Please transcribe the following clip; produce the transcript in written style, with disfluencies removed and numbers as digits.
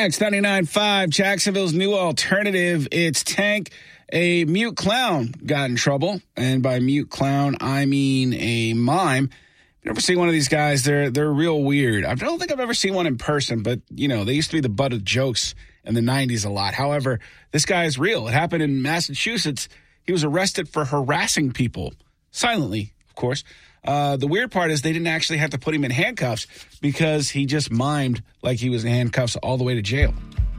X 99.5, Jacksonville's new alternative. It's Tank. A mute clown got in trouble. And by mute clown, I mean a mime. You ever see one of these guys? They're real weird. I don't think I've ever seen one in person, but, you know, they used to be the butt of jokes in the 90s a lot. However, this guy is real. It happened in Massachusetts. He was arrested for harassing people, silently, of course. The weird part is they didn't actually have to put him in handcuffs because he just mimed like he was in handcuffs all the way to jail.